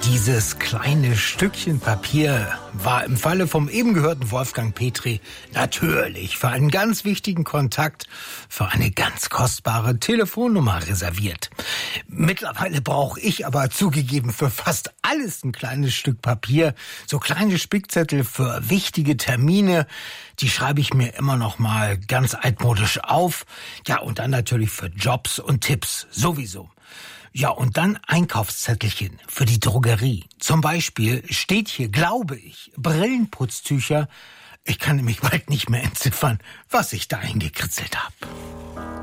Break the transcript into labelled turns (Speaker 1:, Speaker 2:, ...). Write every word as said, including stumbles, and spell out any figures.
Speaker 1: Dieses kleine Stückchen Papier war im Falle vom eben gehörten Wolfgang Petri natürlich für einen ganz wichtigen Kontakt, für eine ganz kostbare Telefonnummer reserviert. Mittlerweile brauche ich aber zugegeben für fast alles ein kleines Stück Papier, so kleine Spickzettel für wichtige Termine, die schreibe ich mir immer noch mal ganz altmodisch auf. Ja, und dann natürlich für Jobs und Tipps sowieso. Ja, und dann Einkaufszettelchen für die Drogerie. Zum Beispiel steht hier, glaube ich, Brillenputztücher. Ich kann nämlich bald nicht mehr entziffern, was ich da eingekritzelt habe.